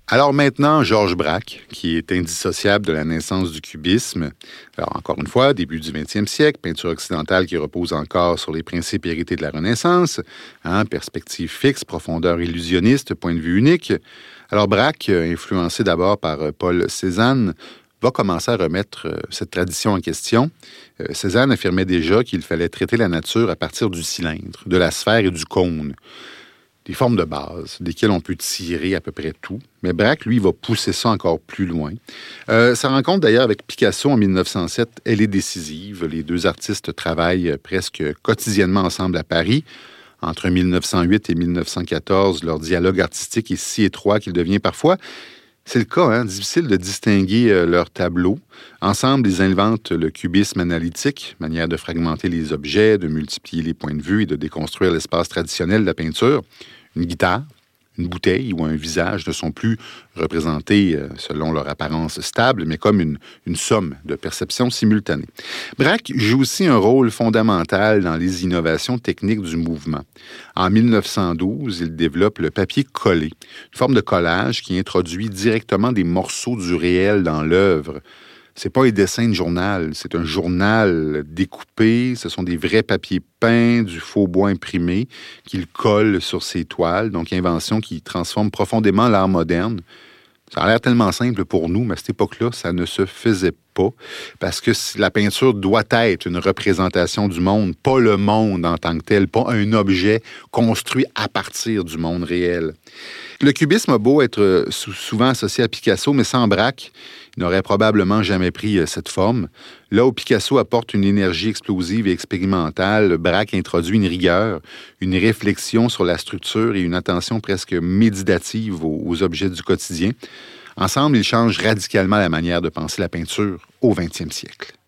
Alors maintenant, Georges Braque, qui est indissociable de la naissance du cubisme. Alors encore une fois, début du 20e siècle, peinture occidentale qui repose encore sur les principes hérités de la Renaissance, perspective fixe, profondeur illusionniste, point de vue unique. Alors Braque, influencé d'abord par Paul Cézanne, va commencer à remettre cette tradition en question. Cézanne affirmait déjà qu'il fallait traiter la nature à partir du cylindre, de la sphère et du cône. Des formes de base, desquelles on peut tirer à peu près tout. Mais Braque, lui, va pousser ça encore plus loin. Sa rencontre, d'ailleurs, avec Picasso en 1907, elle est décisive. Les deux artistes travaillent presque quotidiennement ensemble à Paris. Entre 1908 et 1914, leur dialogue artistique est si étroit qu'il devient parfois, c'est le cas, difficile de distinguer leurs tableaux. Ensemble, ils inventent le cubisme analytique, manière de fragmenter les objets, de multiplier les points de vue et de déconstruire l'espace traditionnel de la peinture. Une guitare, une bouteille ou un visage ne sont plus représentés selon leur apparence stable, mais comme une somme de perceptions simultanées. Braque joue aussi un rôle fondamental dans les innovations techniques du mouvement. En 1912, il développe le papier collé, une forme de collage qui introduit directement des morceaux du réel dans l'œuvre. C'est pas un dessin de journal, c'est un journal découpé. Ce sont des vrais papiers peints, du faux bois imprimé qu'il colle sur ses toiles. Donc, invention qui transforme profondément l'art moderne. Ça a l'air tellement simple pour nous, mais à cette époque-là, ça ne se faisait pas. Parce que la peinture doit être une représentation du monde, pas le monde en tant que tel, pas un objet construit à partir du monde réel. Le cubisme a beau être souvent associé à Picasso, mais sans Braque, il n'aurait probablement jamais pris cette forme. Là où Picasso apporte une énergie explosive et expérimentale, Braque introduit une rigueur, une réflexion sur la structure et une attention presque méditative aux objets du quotidien. Ensemble, ils changent radicalement la manière de penser la peinture au 20e siècle.